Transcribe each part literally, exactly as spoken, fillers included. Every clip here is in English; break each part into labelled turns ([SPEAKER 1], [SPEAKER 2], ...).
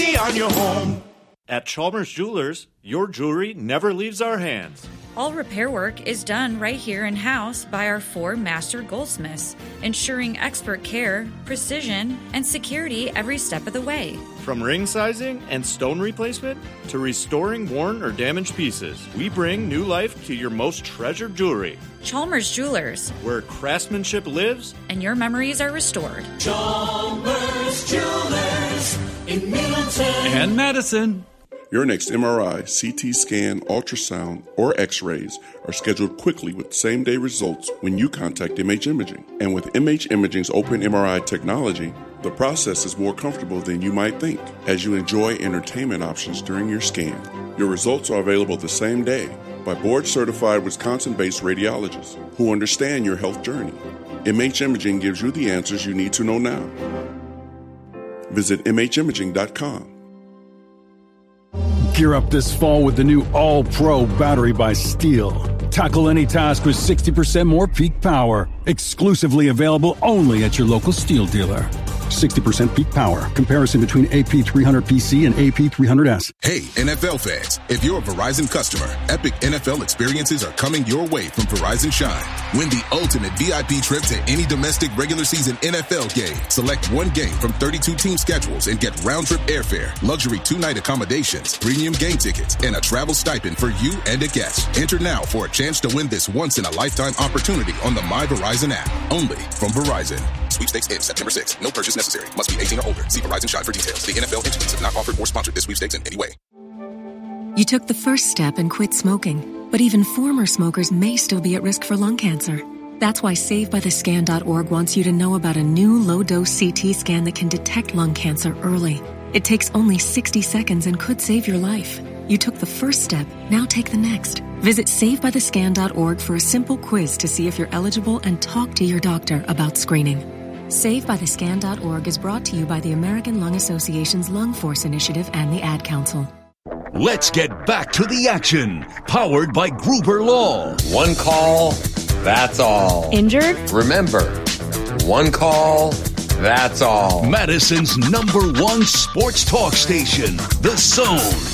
[SPEAKER 1] easy on your home. At Chalmers Jewelers, your jewelry never leaves our hands.
[SPEAKER 2] All repair work is done right here in-house by our four master goldsmiths, ensuring expert care, precision, and security every step of the way.
[SPEAKER 1] From ring sizing and stone replacement to restoring worn or damaged pieces, we bring new life to your most treasured jewelry.
[SPEAKER 2] Chalmers Jewelers,
[SPEAKER 1] where craftsmanship lives
[SPEAKER 2] and your memories are restored.
[SPEAKER 3] Chalmers Jewelers in Middleton
[SPEAKER 4] and Madison.
[SPEAKER 5] Your next M R I, C T scan, ultrasound, or x-rays are scheduled quickly with same-day results when you contact M H Imaging. And with M H Imaging's open M R I technology, the process is more comfortable than you might think as you enjoy entertainment options during your scan. Your results are available the same day by board-certified Wisconsin-based radiologists who understand your health journey. M H Imaging gives you the answers you need to know now. Visit M H imaging dot com.
[SPEAKER 4] Gear up this fall with the new All-Pro battery by Steel. Tackle any task with sixty percent more peak power. Exclusively available only at your local Steel dealer. sixty percent peak power. Comparison between A P three hundred P C and A P three hundred S.
[SPEAKER 6] Hey, N F L fans. If you're a Verizon customer, epic N F L experiences are coming your way from Verizon Shine. Win the ultimate V I P trip to any domestic regular season N F L game. Select one game from thirty-two team schedules and get round-trip airfare, luxury two-night accommodations, premium game tickets, and a travel stipend for you and a guest. Enter now for a chance to win this once-in-a-lifetime opportunity on the My Verizon app. Only from Verizon. Sweepstakes ends September sixth. No purchase necessary. Must be eighteen or older. See Verizon Shine for details. The N F L entities have not offered or sponsored this sweepstakes in any way.
[SPEAKER 7] You took the first step and quit smoking, but even former smokers may still be at risk for lung cancer. That's why Save By The Scan dot org wants you to know about a new low-dose C T scan that can detect lung cancer early. It takes only sixty seconds and could save your life. You took the first step, now take the next. Visit Save By The Scan dot org for a simple quiz to see if you're eligible and talk to your doctor about screening. Save By The Scan dot org is brought to you by the American Lung Association's Lung Force Initiative and the Ad Council.
[SPEAKER 8] Let's get back to the action. Powered by Gruber Law.
[SPEAKER 9] One call, that's all.
[SPEAKER 10] Injured?
[SPEAKER 9] Remember, one call, that's all.
[SPEAKER 8] Madison's number one sports talk station, The Zone.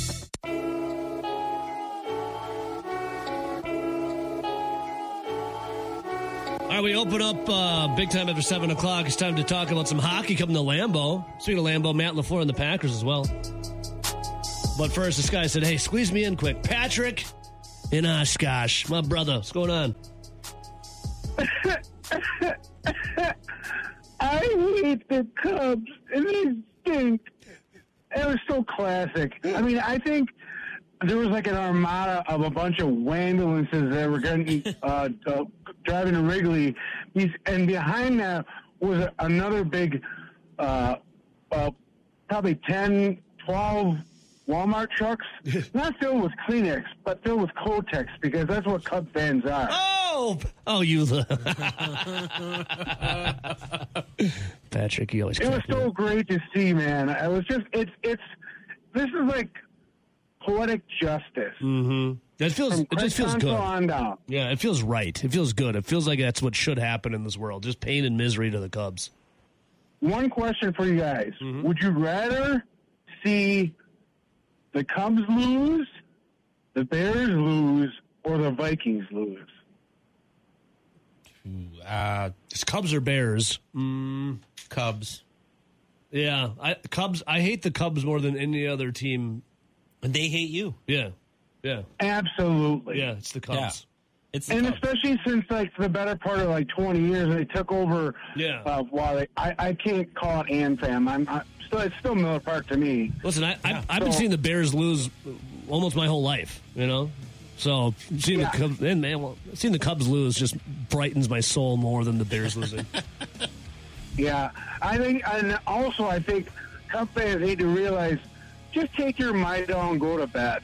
[SPEAKER 11] All right, we open up uh, big time after seven o'clock. It's time to talk about some hockey coming to Lambeau. Speaking of Lambeau, Matt LaFleur and the Packers as well. But first, this guy said, hey, squeeze me in quick. Patrick in Oshkosh, my brother. What's going on?
[SPEAKER 12] I hate the Cubs, and they stink. It was so classic. I mean, I think there was like an armada of a bunch of ambulances that were getting uh, uh, driving to Wrigley, and behind that was another big, uh, uh, probably ten, twelve Walmart trucks, not filled with Kleenex, but filled with Kotex, because that's what Cub fans are.
[SPEAKER 11] Oh, oh, you, Patrick, you always.
[SPEAKER 12] It was so great to see, man. I was just, it's, it's, this is like poetic justice.
[SPEAKER 11] Mm-hmm. It feels, it just feels good.
[SPEAKER 12] On down.
[SPEAKER 11] Yeah, it feels right. It feels good. It feels like that's what should happen in this world. Just pain and misery to the Cubs.
[SPEAKER 12] One question for you guys:
[SPEAKER 11] mm-hmm.
[SPEAKER 12] Would you rather see the Cubs lose, the Bears lose, or the Vikings lose?
[SPEAKER 11] Uh, it's Cubs or Bears?
[SPEAKER 13] Mm, Cubs.
[SPEAKER 11] Yeah, I, Cubs. I hate the Cubs more than any other team.
[SPEAKER 13] And they hate you.
[SPEAKER 11] Yeah, yeah.
[SPEAKER 12] Absolutely.
[SPEAKER 11] Yeah, it's the Cubs. Yeah.
[SPEAKER 13] It's the
[SPEAKER 12] and
[SPEAKER 13] Cubs.
[SPEAKER 12] Especially since, like, for the better part of, like, twenty years, they took over.
[SPEAKER 11] Yeah.
[SPEAKER 12] Uh, while they, I, I can't call it AmFam. I'm I, still, it's still Miller Park to me.
[SPEAKER 11] Listen, I,
[SPEAKER 12] yeah.
[SPEAKER 11] I, I've been
[SPEAKER 12] so,
[SPEAKER 11] seeing the Bears lose almost my whole life, you know? So seeing
[SPEAKER 12] yeah.
[SPEAKER 11] the Cubs, and man, well, seeing the Cubs lose just brightens my soul more than the Bears losing.
[SPEAKER 12] Yeah, I think, and also I think Cub fans need to realize, just take your Midol and go to bed.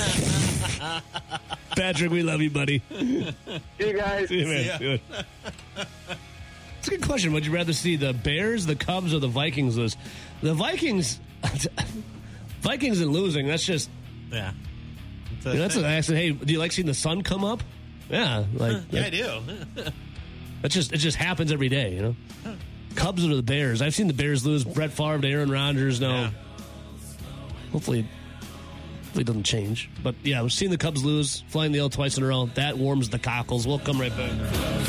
[SPEAKER 11] Patrick, we love you, buddy.
[SPEAKER 12] See you guys.
[SPEAKER 11] See you, man. See ya. It's a good question. Would you rather see the Bears, the Cubs, or the Vikings lose? The Vikings, Vikings and losing, that's just...
[SPEAKER 13] Yeah.
[SPEAKER 11] You know, that's an accident. Hey, do you like seeing the sun come up? Yeah. like
[SPEAKER 13] Yeah,
[SPEAKER 11] like,
[SPEAKER 13] I do.
[SPEAKER 11] That's just, it just happens every day, you know? Cubs or the Bears. I've seen the Bears lose Brett Favre to Aaron Rodgers. No.
[SPEAKER 13] Yeah.
[SPEAKER 11] Hopefully, hopefully it doesn't change. But yeah, we've seen the Cubs lose, flying the L twice in a row. That warms the cockles. We'll come right back.